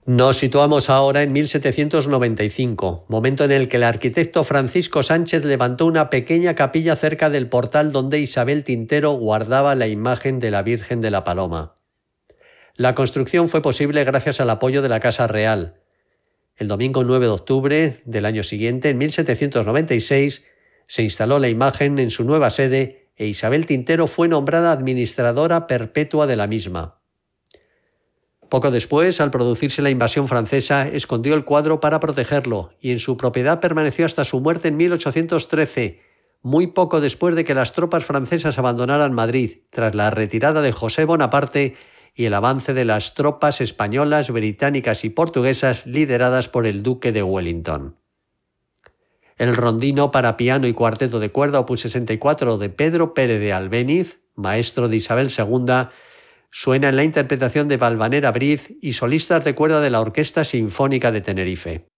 Nos situamos ahora en 1795, momento en el que el arquitecto Francisco Sánchez levantó una pequeña capilla cerca del portal donde Isabel Tintero guardaba la imagen de la Virgen de la Paloma. La construcción fue posible gracias al apoyo de la Casa Real. El domingo 9 de octubre del año siguiente, en 1796, se instaló la imagen en su nueva sede e Isabel Tintero fue nombrada administradora perpetua de la misma. Poco después, al producirse la invasión francesa, escondió el cuadro para protegerlo y en su propiedad permaneció hasta su muerte en 1813, muy poco después de que las tropas francesas abandonaran Madrid, tras la retirada de José Bonaparte y el avance de las tropas españolas, británicas y portuguesas lideradas por el duque de Wellington. El rondino para piano y cuarteto de cuerda opus 64 de Pedro Pérez de Albéniz, maestro de Isabel II, suena en la interpretación de Valvanera Briz y solistas de cuerda de la Orquesta Sinfónica de Tenerife.